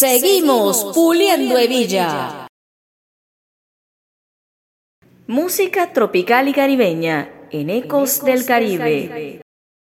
Seguimos puliendo hebilla. Música tropical y caribeña en Ecos del Caribe.